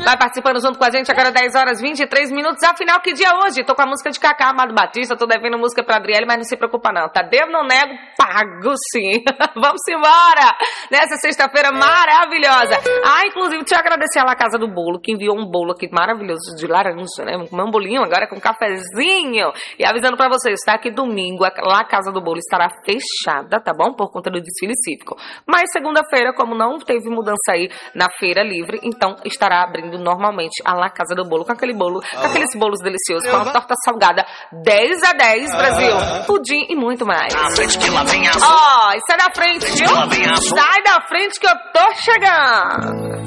Vai participando junto com a gente, agora 10 horas 23 minutos. Afinal, que dia é hoje? Tô com a música de Cacá, Amado Batista, tô devendo música pra Adriele, mas não se preocupa não, tá? Devo, não nego, pago sim. Vamos embora! Nessa sexta-feira maravilhosa. Inclusive, deixa eu agradecer a La Casa do Bolo, que enviou um bolo aqui maravilhoso de laranja, né? Comer um bolinho agora com um cafezinho. E avisando pra vocês, tá? Que domingo a La Casa do Bolo estará fechada, tá bom? Por conta do desfile cívico. Mas segunda-feira, como não teve mudança aí na Feira Livre, então estará abrindo normalmente a La Casa do Bolo com aquele bolo, com aqueles bolos deliciosos, com a torta salgada 10 a 10, Brasil, pudim e muito mais. Sai da frente, viu? Sai da frente que eu tô chegando.